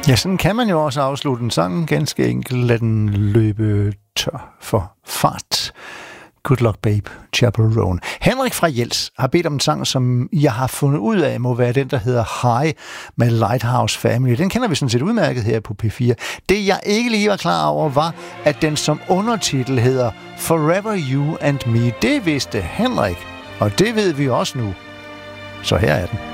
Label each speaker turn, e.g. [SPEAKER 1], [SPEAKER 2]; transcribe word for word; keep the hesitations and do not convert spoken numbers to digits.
[SPEAKER 1] Ja, sådan kan man jo også afslutte en sang. Ganske enkelt lad den løbe tør for fart. Good Luck Babe, Chaperone. Henrik fra Jels har bedt om en sang, som jeg har fundet ud af, må være den, der hedder High med Lighthouse Family. Den kender vi sådan set udmærket her på P fire. Det, jeg ikke lige var klar over, var, at den som undertitel hedder Forever You and Me. Det vidste Henrik, og det ved vi også nu. Så her er den.